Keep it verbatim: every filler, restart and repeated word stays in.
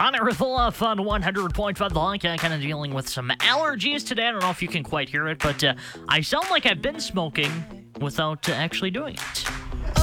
On Earth Love on one hundred point five The Honk, kind of dealing with some allergies today. I don't know if you can quite hear it, but uh, I sound like I've been smoking without uh, actually doing it.